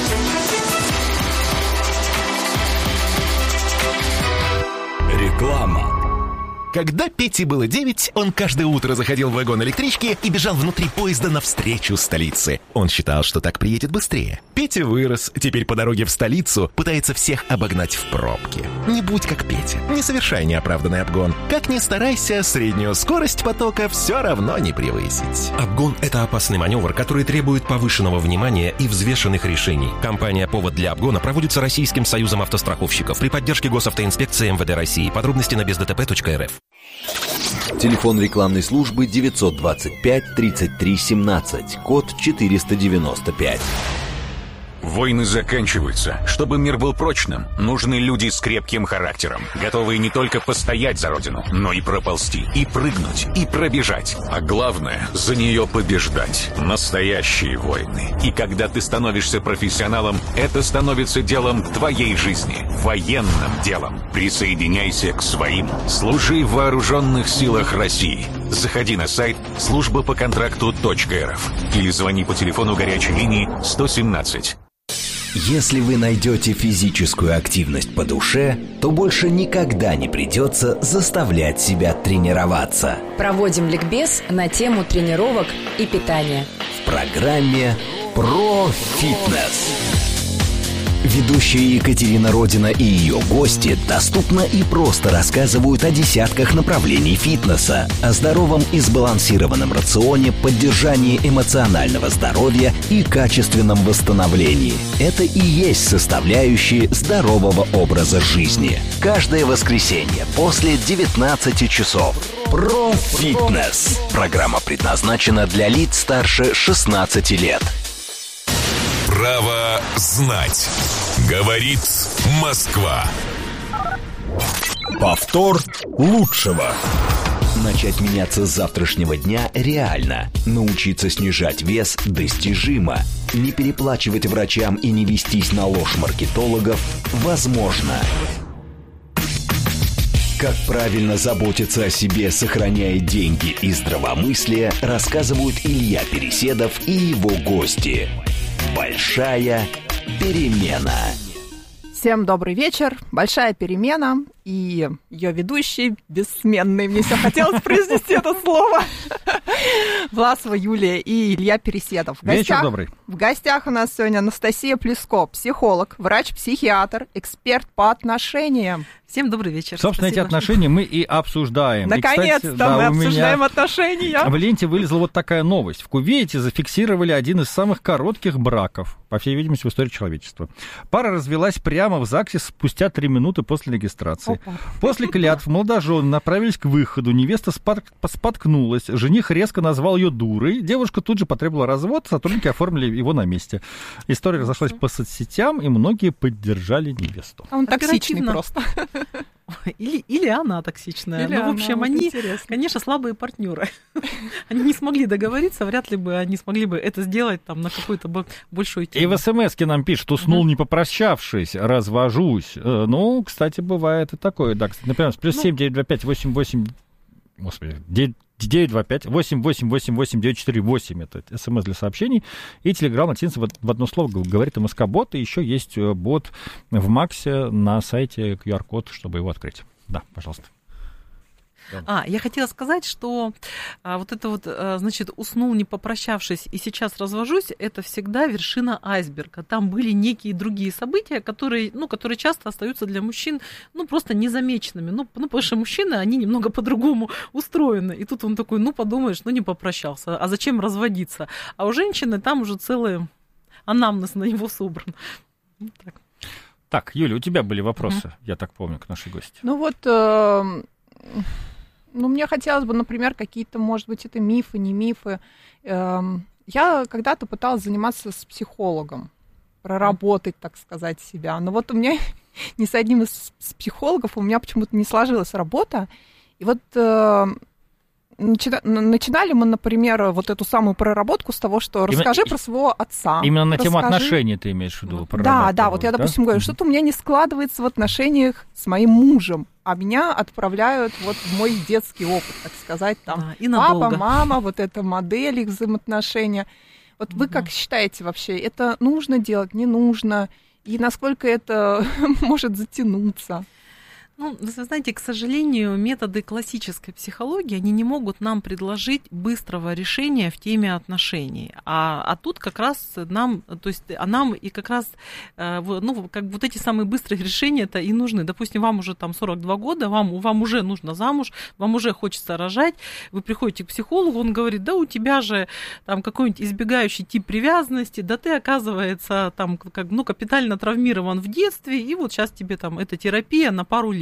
Реклама. Когда Пете было девять, он каждое утро заходил в вагон электрички и бежал внутри поезда навстречу столице. Он считал, что так приедет быстрее. Петя вырос, теперь по дороге в столицу пытается всех обогнать в пробке. Не будь как Петя, не совершай неоправданный обгон. Как ни старайся, среднюю скорость потока все равно не превысить. Обгон – это опасный маневр, который требует повышенного внимания и взвешенных решений. Компания «Повод для обгона» проводится Российским союзом автостраховщиков при поддержке Госавтоинспекции эм вэ дэ России. Подробности на без дэ тэ пэ точка эр эф. Телефон рекламной службы девятьсот двадцать пять тридцать три семнадцать, код четыреста девяносто пять. Войны заканчиваются. Чтобы мир был прочным, нужны люди с крепким характером, готовые не только постоять за родину, но и проползти, и прыгнуть, и пробежать. А главное, за нее побеждать. Настоящие войны. И когда ты становишься профессионалом, это становится делом твоей жизни. Военным делом. Присоединяйся к своим. Служи в вооруженных силах России. Заходи на сайт служба по контракту точка эр эф или звони по телефону горячей линии сто семнадцать. Если вы найдете физическую активность по душе, то больше никогда не придется заставлять себя тренироваться. Проводим ликбез на тему тренировок и питания. В программе «Про фитнес». Ведущая Екатерина Родина и ее гости доступно и просто рассказывают о десятках направлений фитнеса, о здоровом и сбалансированном рационе, поддержании эмоционального здоровья и качественном восстановлении. Это и есть составляющие здорового образа жизни. Каждое воскресенье после девятнадцати часов. Про фитнес. Программа предназначена для лиц старше шестнадцати лет. Право знать. Говорит Москва. Повтор лучшего. Начать меняться с завтрашнего дня реально. Научиться снижать вес достижимо. Не переплачивать врачам и не вестись на ложь маркетологов возможно. Как правильно заботиться о себе, сохраняя деньги и здравомыслие, рассказывают Илья Переседов и его гости. Большая перемена. Всем добрый вечер. Большая перемена. И ее ведущий, бессменный, мне все хотелось произнести это слово, Власова Юлия и Илья Переседов. В гостях, вечер добрый. В гостях у нас сегодня Анастасия Плеско, психолог, врач-психиатр, эксперт по отношениям. Всем добрый вечер. Собственно, Спасибо. Эти отношения мы и обсуждаем. Наконец-то и, кстати, да, мы у меня обсуждаем отношения. В ленте вылезла вот такая новость. В Кувейте зафиксировали один из самых коротких браков, по всей видимости, в истории человечества. Пара развелась прямо в ЗАГСе спустя три минуты после регистрации. Опа. После клятв молодожены направились к выходу. Невеста спот... споткнулась. Жених резко назвал ее дурой. Девушка тут же потребовала развод. Сотрудники оформили его на месте. История разошлась по соцсетям, и многие поддержали невесту. Он токсичный просто. Или, или она токсичная. Или ну, она, в общем, вот они, интересно. Конечно, слабые партнеры. Они не смогли договориться, вряд ли бы они смогли бы это сделать там на какой-то большой теме. И в смс-ке нам пишут, уснул, не попрощавшись, развожусь. Ну, кстати, бывает и такое. Да, кстати, например, плюс семь девять два пять восемь восемь... Господи, девять два пять восемь восемь восемь восемь девять четыре восемь. Это смс для сообщений. И телеграм латинца в одно слово говорит МСК-бот. И еще есть бот в Максе на сайте, ку ар-код, чтобы его открыть. Да, пожалуйста. А, я хотела сказать, что а, вот это вот, а, значит, уснул, не попрощавшись, и сейчас развожусь, это всегда вершина айсберга. Там были некие другие события, которые, ну, которые часто остаются для мужчин, ну, просто незамеченными. Ну, ну, потому что мужчины, они немного по-другому устроены. И тут он такой, ну, подумаешь, ну, не попрощался, а зачем разводиться? А у женщины там уже целый анамнез на него собран. Вот так. Так, Юля, у тебя были вопросы, mm-hmm. я так помню, к нашей гости. Ну вот... Э- Ну, мне хотелось бы, например, какие-то, может быть, это мифы, не мифы. Я когда-то пыталась заниматься с психологом, проработать, так сказать, себя. Но вот у меня ни с одним из психологов у меня почему-то не сложилась работа. И вот начинали мы, например, вот эту самую проработку с того, что расскажи именно, про своего отца. Именно на расскажи... тему отношений ты имеешь в виду? Да, да, вот я, допустим, да? говорю, что-то у меня не складывается в отношениях с моим мужем, а меня отправляют вот в мой детский опыт, так сказать, там да, и папа, мама, вот эта модель их взаимоотношения. Вот вы как считаете вообще, это нужно делать, не нужно, и насколько это может затянуться? Ну, вы знаете, к сожалению, методы классической психологии, они не могут нам предложить быстрого решения в теме отношений. А, а тут как раз нам, то есть, а нам и как раз, ну, как вот эти самые быстрые решения-то и нужны. Допустим, вам уже там сорок два года, вам, вам уже нужно замуж, вам уже хочется рожать, вы приходите к психологу, он говорит, да у тебя же там какой-нибудь избегающий тип привязанности, да ты, оказывается, там, как, ну, капитально травмирован в детстве, и вот сейчас тебе там эта терапия на пару лет.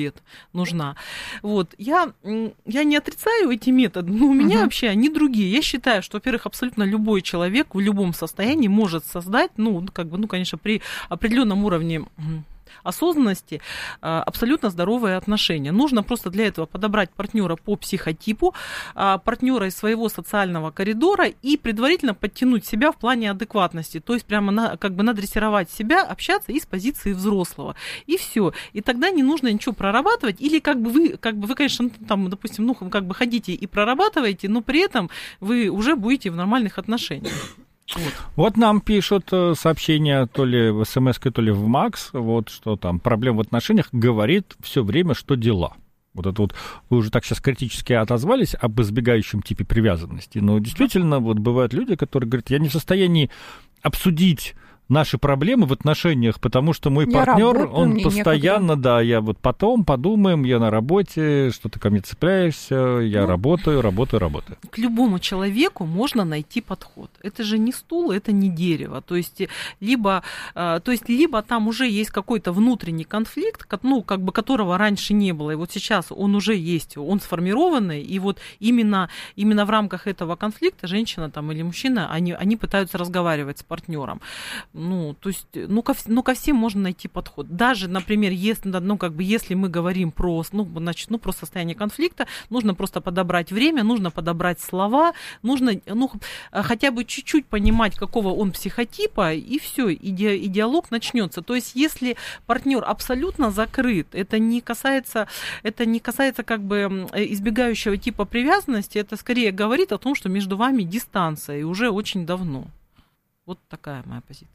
лет нужна. Вот. Я, я не отрицаю эти методы, но у меня uh-huh. вообще они другие. Я считаю, что, во-первых, абсолютно любой человек в любом состоянии может создать, ну, как бы, ну, конечно, при определенном уровне осознанности абсолютно здоровые отношения. Нужно просто для этого подобрать партнера по психотипу, партнера из своего социального коридора и предварительно подтянуть себя в плане адекватности. То есть прямо на, как бы надрессировать себя, общаться из позиции взрослого. И все. И тогда не нужно ничего прорабатывать. Или как бы вы, как бы вы, конечно, там, допустим, ну, как бы ходите и прорабатываете, но при этом вы уже будете в нормальных отношениях. Вот. вот нам пишут сообщения то ли в смс-ке, то ли в МАКС, вот что там проблем в отношениях, говорит все время, что дела. Вот это вот вы уже так сейчас критически отозвались об избегающем типе привязанности, но действительно вот бывают люди, которые говорят, я не в состоянии обсудить наши проблемы в отношениях, потому что мой я партнер, работаю, он постоянно, некогда. да, я вот потом подумаем, я на работе, что ты ко мне цепляешься, я ну, работаю, работаю, работаю. К любому человеку можно найти подход. Это же не стул, это не дерево. То есть либо, то есть, либо там уже есть какой-то внутренний конфликт, ну, как бы которого раньше не было, и вот сейчас он уже есть, он сформированный, и вот именно, именно в рамках этого конфликта женщина там, или мужчина, они, они пытаются разговаривать с партнером. Ну, то есть, ну ко, ну, ко всем можно найти подход. Даже, например, если, ну, как бы, если мы говорим про, ну, значит, ну, про состояние конфликта, нужно просто подобрать время, нужно подобрать слова, нужно, ну, хотя бы чуть-чуть понимать, какого он психотипа, и все, и, ди, и диалог начнется. То есть, если партнер абсолютно закрыт, это не касается, это не касается как бы избегающего типа привязанности, это скорее говорит о том, что между вами дистанция, и уже очень давно. Вот такая моя позиция.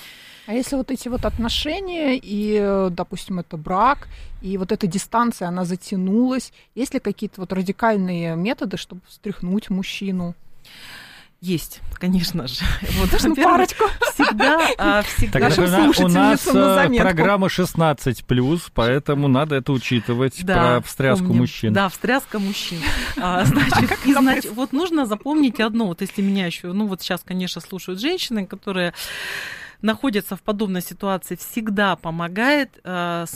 А если вот эти вот отношения, и, допустим, это брак, и вот эта дистанция, она затянулась, есть ли какие-то вот радикальные методы, чтобы встряхнуть мужчину? Есть, конечно же. Вот, даже парочку. Всегда, всегда. Так, у нас программа шестнадцать плюс, поэтому надо это учитывать, да, про встряску помним. мужчин. Да, встряска мужчин. А, значит, и, значит, вот нужно запомнить одно, вот если меня еще, ну вот сейчас, конечно, слушают женщины, которые находятся в подобной ситуации, всегда помогает э,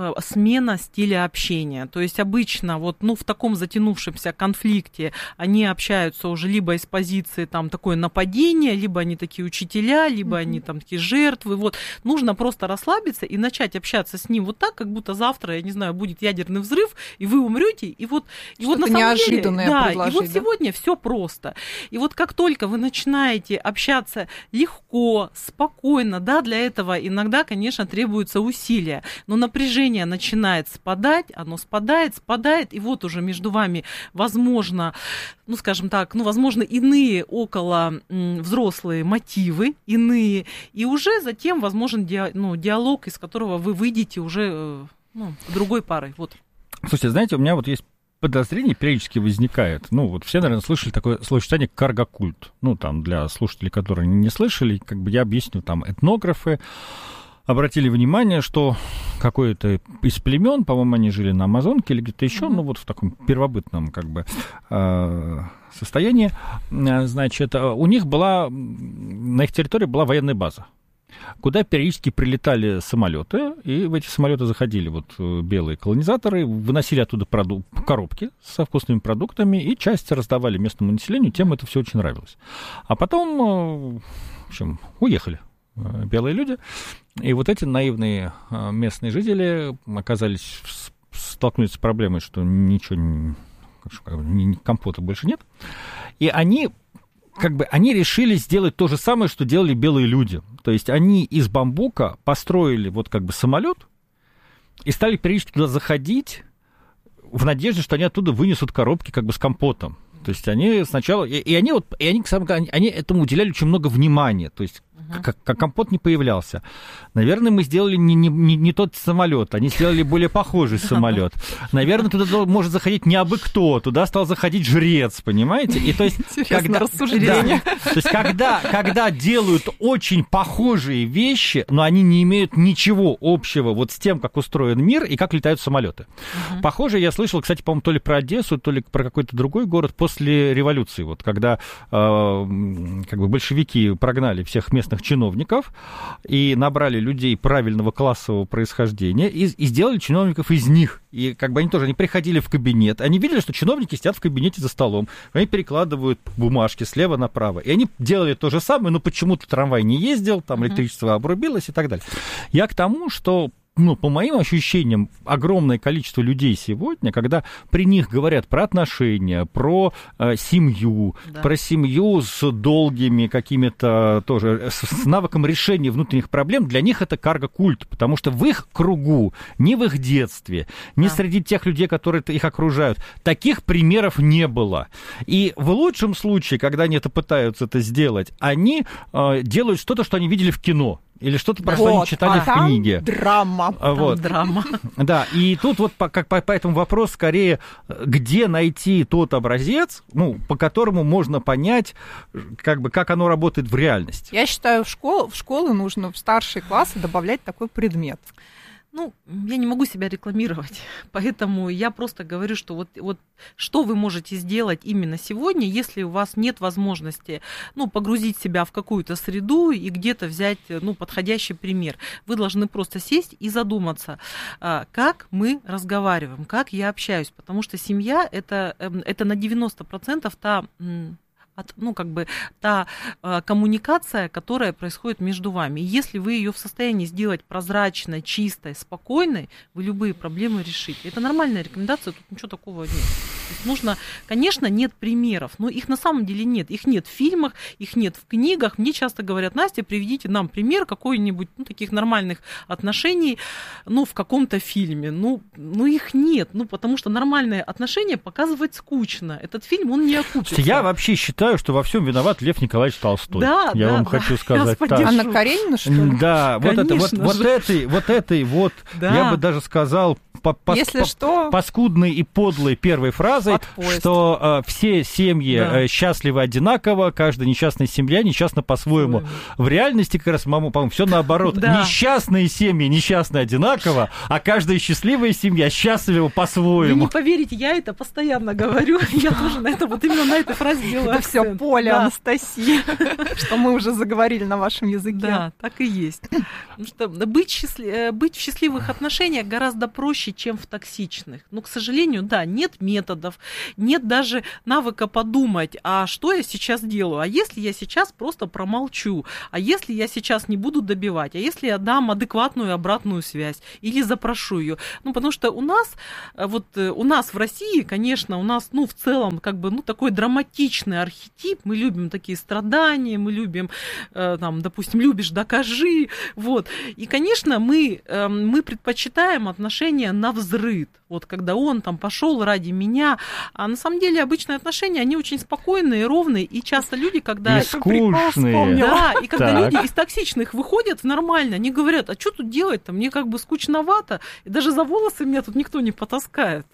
смена стиля общения. То есть обычно вот, ну, в таком затянувшемся конфликте они общаются уже либо из позиции там такое нападение, либо они такие учителя, либо mm-hmm. они там такие жертвы. Вот. Нужно просто расслабиться и начать общаться с ним вот так, как будто завтра, я не знаю, будет ядерный взрыв, и вы умрете, и вот, и вот на самом деле, да, и вот да? сегодня все просто. И вот как только вы начинаете общаться легко, спокойно, да, для этого иногда, конечно, требуются усилия, но напряжение начинает спадать, оно спадает, спадает, и вот уже между вами, возможно, ну, скажем так, ну, возможно, иные около м, взрослые мотивы, иные, и уже затем возможен ди, ну, диалог, из которого вы выйдете уже ну, другой парой. Вот. Слушайте, знаете, у меня вот есть подозрение периодически возникает. Ну, вот все, наверное, слышали такое словосочетание «каргокульт». Ну, там, для слушателей, которые не слышали, как бы я объясню, там, этнографы обратили внимание, что какое-то из племен, по-моему, они жили на Амазонке или где-то еще, mm-hmm. ну, вот в таком первобытном, как бы, состоянии, значит, у них была, на их территории была военная база, куда периодически прилетали самолеты, и в эти самолеты заходили вот белые колонизаторы, выносили оттуда проду- коробки со вкусными продуктами, и часть раздавали местному населению, тем это все очень нравилось. А потом, в общем, уехали белые люди, и вот эти наивные местные жители оказались, столкнулись с проблемой, что ничего, ни компота больше нет, и они как бы они решили сделать то же самое, что делали белые люди. То есть они из бамбука построили вот как бы самолет и стали периодически туда заходить в надежде, что они оттуда вынесут коробки как бы с компотом. То есть они сначала... И, и они, вот, и они, они, они этому уделяли очень много внимания. То есть как, как компот не появлялся. Наверное, мы сделали не, не, не, не тот самолет, они сделали более похожий самолет. Наверное, туда может заходить не абы кто, туда стал заходить жрец, понимаете? И то есть, когда, да, то есть когда, когда делают очень похожие вещи, но они не имеют ничего общего вот с тем, как устроен мир и как летают самолеты. Uh-huh. Похоже, я слышал, кстати, по-моему, то ли про Одессу, то ли про какой-то другой город после революции, вот когда э, как бы большевики прогнали всех местных компетентных чиновников и набрали людей правильного классового происхождения и, и сделали чиновников из них. И как бы они тоже, они приходили в кабинет, они видели, что чиновники сидят в кабинете за столом, они перекладывают бумажки слева направо. И они делали то же самое, но почему-то трамвай не ездил, там электричество обрубилось и так далее. Я к тому, что ну, по моим ощущениям, огромное количество людей сегодня, когда при них говорят про отношения, про э, семью, да. про семью с долгими какими-то тоже, с, с навыком решения внутренних проблем, для них это карго-культ, потому что в их кругу, ни в их детстве, ни да. среди тех людей, которые их окружают, таких примеров не было. И в лучшем случае, когда они это пытаются это сделать, они э, делают что-то, что они видели в кино. Или что-то, про вот, что они читали а в книге. Драма. Вот. Там драма. Да, и тут вот по, как, по, по этому вопрос скорее, где найти тот образец, ну, по которому можно понять, как бы, как оно работает в реальности. Я считаю, в, школ, в школы нужно в старшие классы добавлять такой предмет. Ну, я не могу себя рекламировать, поэтому я просто говорю, что вот, вот что вы можете сделать именно сегодня, если у вас нет возможности, ну, погрузить себя в какую-то среду и где-то взять, ну, подходящий пример. Вы должны просто сесть и задуматься, как мы разговариваем, как я общаюсь, потому что семья это, это на девяносто процентов та... От, ну, как бы та э, коммуникация, которая происходит между вами. И если вы ее в состоянии сделать прозрачной, чистой, спокойной, вы любые проблемы решите. Это нормальная рекомендация, тут ничего такого нет. То есть нужно, конечно, нет примеров, но их на самом деле нет. Их нет в фильмах, их нет в книгах. Мне часто говорят: Настя, приведите нам пример какой-нибудь, ну, таких нормальных отношений, ну, в каком-то фильме. Ну, ну, их нет, ну, потому что нормальные отношения показывать скучно. Этот фильм, он не окупится. Я вообще считаю, что во всем виноват Лев Николаевич Толстой. Да, я да, вам да. хочу сказать так. Анна Каренина, что ли? Да, вот, это, вот, вот этой, вот этой вот, да. я бы даже сказал, по, по, Если по, что, паскудной и подлой первой фразой, что э, все семьи да. э, счастливы одинаково, каждая несчастная семья несчастна по-своему. Ой. В реальности, как раз, по-моему, все наоборот. Да. Несчастные семьи несчастны одинаково, а каждая счастливая семья счастлива по-своему. Вы не поверите, я это постоянно говорю. Я тоже на это, вот именно на этой фразе делаю. Это все поле да. Анастасии, что мы уже заговорили на вашем языке. Да, так и есть. Потому что быть, счастлив... быть в счастливых отношениях гораздо проще, чем в токсичных. Но, к сожалению, да, нет методов, нет даже навыка подумать, а что я сейчас делаю, а если я сейчас просто промолчу, а если я сейчас не буду добивать, а если я дам адекватную обратную связь или запрошу ее. Ну, потому что у нас, вот у нас в России, конечно, у нас, ну, в целом, как бы, ну, такой драматичный архетип, мы любим такие страдания, мы любим, э, там, допустим, любишь, докажи, вот. И, конечно, мы, э, мы предпочитаем отношения на взрыв, вот когда он там пошел ради меня, а на самом деле обычные отношения, они очень спокойные, ровные, и часто люди, когда... И скучные. Да, и когда так. люди из токсичных выходят нормально, они говорят: а что тут делать-то, мне как бы скучновато, и даже за волосы меня тут никто не потаскает.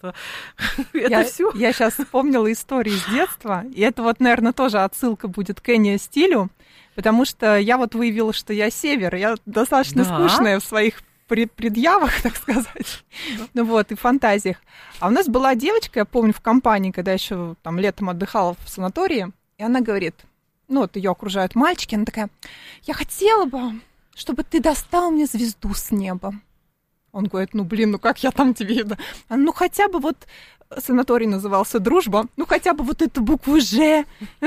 Это все. Я сейчас вспомнила историю из детства, и это вот, наверное, тоже отсылка будет к Энио-стилю, потому что я вот выявила, что я север, я достаточно да? скучная в своих предъявах, так сказать, ну вот, и фантазиях. А у нас была девочка, я помню, в компании, когда еще там летом отдыхала в санатории, и она говорит, ну вот ее окружают мальчики, она такая: я хотела бы, чтобы ты достал мне звезду с неба. Он говорит: ну блин, ну как я там тебе... Ну хотя бы вот... Санаторий назывался «Дружба». Ну, хотя бы вот эту букву «Ж».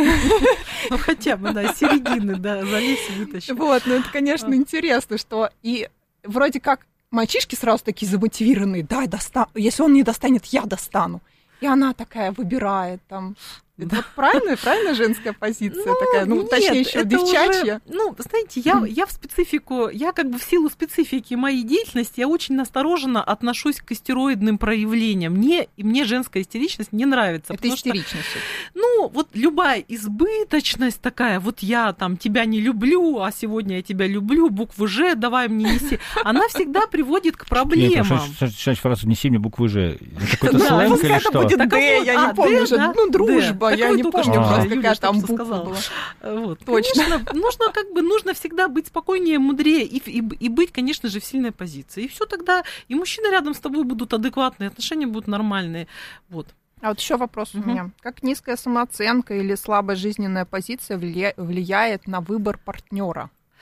Ну, хотя бы, да, середины, да, залезь и вытащи. Вот, ну, это, конечно, интересно, что... И вроде как мальчишки сразу такие замотивированные: да, достану. Если он не достанет, я достану. И она такая выбирает там... Это вот правильная, правильная женская позиция ну, такая, ну, нет, точнее, еще девчачья. Уже, ну, знаете, я, я в специфику, я как бы в силу специфики моей деятельности, я очень настороженно отношусь к истероидным проявлениям. Мне, и мне женская истеричность не нравится. Это истеричность. Что, ну, вот любая избыточность такая, вот я там тебя не люблю, а сегодня я тебя люблю, букву «Ж» давай мне неси, она всегда приводит к проблемам. Сейчас фразу «неси мне букву «Ж». Какой-то сленг или что? Это будет «Д», я не помню уже, ну, дружба. Я не помню просто, какая там буква была. Вот. Точно. Конечно, нужно, как бы, нужно всегда быть спокойнее, мудрее и, и, и быть, конечно же, в сильной позиции. И все тогда, и мужчины рядом с тобой будут адекватные, отношения будут нормальные. Вот. А вот еще вопрос угу. у меня. Как низкая самооценка или слабая жизненная позиция влия... влияет на выбор партнера?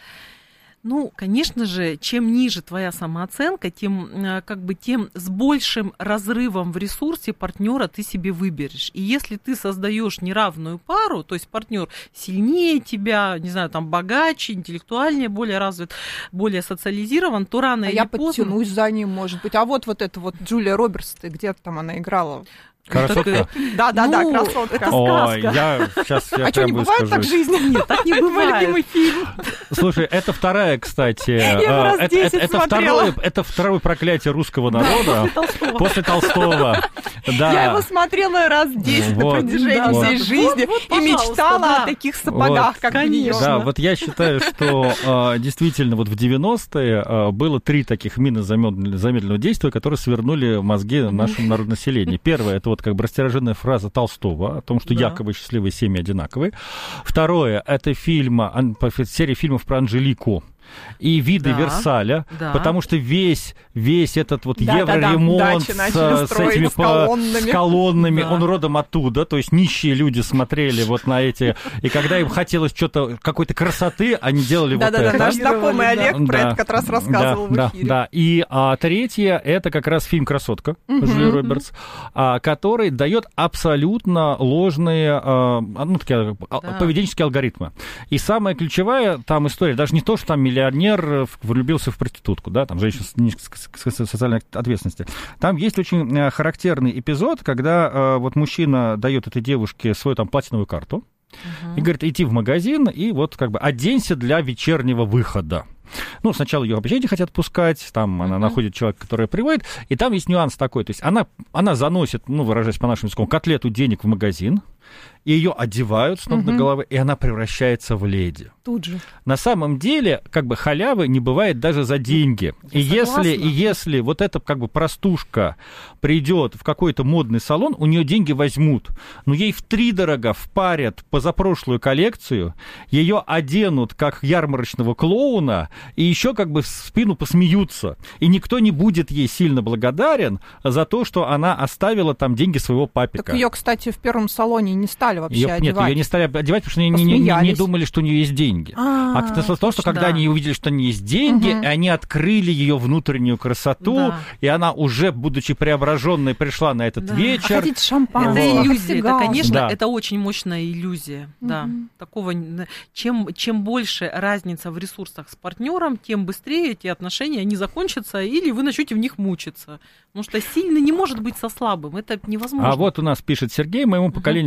Ну, конечно же, чем ниже твоя самооценка, тем, как бы, тем с большим разрывом в ресурсе партнера ты себе выберешь. И если ты создаешь неравную пару, то есть партнер сильнее тебя, не знаю, там богаче, интеллектуальнее, более развит, более социализирован, то рано а или я поздно... подтянусь за ним, может быть. А вот вот это вот Джулия Робертс, где-то там она играла. Красотка? Да, да, да, ну, красотка. Это Ой, сказка. я сейчас я а что, не бывает так в жизни? Нет, так не Мой бывает. любимый фильм. Слушай, это вторая, кстати, Я раз это, десять это, это, второе, это второе проклятие русского народа Толстого. после Толстого. Да. Я его смотрела раз десять Вот. на протяжении Да, всей вот. жизни Вот, вот, и пожалуйста, мечтала да. о таких сапогах, Вот. как в нее. Да, вот я считаю, что э, действительно вот в девяностые э, было три таких мины замедленного действия, которые свернули мозги нашему народонаселению. Первое, это вот как бы растираженная фраза Толстого о том, что Да. якобы счастливые семьи одинаковые. Второе, это фильм, ан- серия фильмов про Анжелику и виды Да, Версаля, да. потому что весь, весь этот вот Да, да, да, евроремонт дачи с, начали с строить этими с колоннами. с колоннами, Да. он родом оттуда, то есть нищие люди смотрели вот на эти, и когда им хотелось что-то, какой-то красоты, они делали вот Да-да-да, это. наш знакомый Олег про Да. это как раз рассказывал да, в эфире. Да, да. И а, третье, это как раз фильм «Красотка» Джулии Робертс, а, который дает абсолютно ложные а, ну, такие, а, Да. поведенческие алгоритмы. И самая ключевая там история, даже не то, что там миллионер влюбился в проститутку, да, там женщина с низкой социальной ответственности. Там есть очень э, характерный эпизод, когда э, вот мужчина дает этой девушке свою там платиновую карту Угу. и говорит, иди в магазин и вот как бы оденься для вечернего выхода. Ну, сначала ее вообще не хотят пускать, там она uh-huh. находит человека, который приводит, и там есть нюанс такой, то есть она, она заносит, ну, выражаясь по нашему языку, котлету денег в магазин, и ее одевают с ног uh-huh. до головы, и она превращается в леди. Тут же. На самом деле, как бы халявы не бывает даже за деньги. И если, и если вот эта как бы простушка придет в какой-то модный салон, у нее деньги возьмут, но ей втридорога впарят позапрошлую коллекцию, ее оденут как ярмарочного клоуна, и еще как бы в спину посмеются. И никто не будет ей сильно благодарен за то, что она оставила там деньги своего папика. Так ее, кстати, в первом салоне не стали вообще Её, одевать. Нет, ее не стали одевать, потому что они не, не, не думали, что у нее есть деньги. А, а в том, что когда да. они увидели, что у нее есть деньги, Угу. они открыли ее внутреннюю красоту, Да. и она уже, будучи преображенной, пришла на этот Да. вечер. А хотите шампанское? Это Вот. иллюзия, это, конечно, Да. это очень мощная иллюзия, да. Мгм. Такого, чем, чем больше разница в ресурсах с партнером, тем быстрее эти отношения, они закончатся, или вы начнете в них мучиться. Потому что сильный не может быть со слабым, это невозможно. А вот у нас пишет Сергей, моему поколению